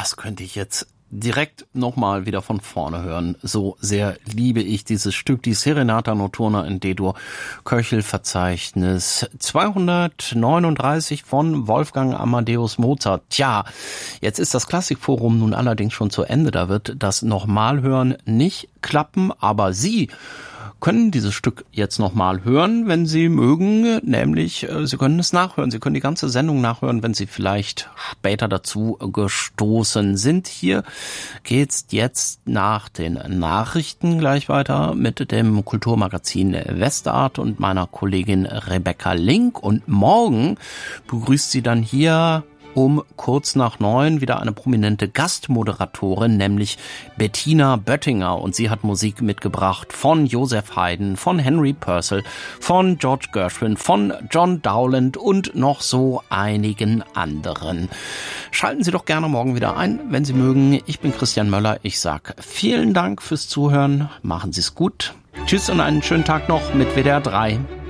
das könnte ich jetzt direkt nochmal wieder von vorne hören. So sehr liebe ich dieses Stück, die Serenata Notturna in D-Dur, Köchelverzeichnis 239 von Wolfgang Amadeus Mozart. Tja, jetzt ist das Klassikforum nun allerdings schon zu Ende. Da wird das Nochmalhören nicht klappen, aber Sie können dieses Stück jetzt nochmal hören, wenn Sie mögen, nämlich Sie können es nachhören. Sie können die ganze Sendung nachhören, wenn Sie vielleicht später dazu gestoßen sind. Hier geht's jetzt nach den Nachrichten gleich weiter mit dem Kulturmagazin Westart und meiner Kollegin Rebecca Link. Und morgen begrüßt sie dann hier um kurz nach 9 wieder eine prominente Gastmoderatorin, nämlich Bettina Böttinger. Und sie hat Musik mitgebracht von Joseph Haydn, von Henry Purcell, von George Gershwin, von John Dowland und noch so einigen anderen. Schalten Sie doch gerne morgen wieder ein, wenn Sie mögen. Ich bin Christian Möller. Ich sag vielen Dank fürs Zuhören. Machen Sie es gut. Tschüss und einen schönen Tag noch mit WDR 3.